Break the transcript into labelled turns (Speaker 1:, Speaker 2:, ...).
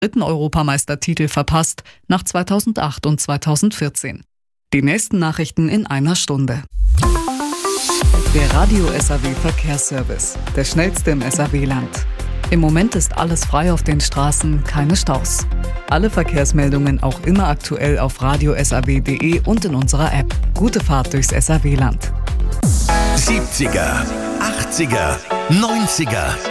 Speaker 1: dritten Europameistertitel verpasst, nach 2008 und 2014. Die nächsten Nachrichten in einer Stunde. Der Radio SAW Verkehrsservice, der schnellste im SAW-Land. Im Moment ist alles frei auf den Straßen, keine Staus. Alle Verkehrsmeldungen auch immer aktuell auf radiosaw.de und in unserer App. Gute Fahrt durchs SAW-Land.
Speaker 2: 70er, 80er, 90er.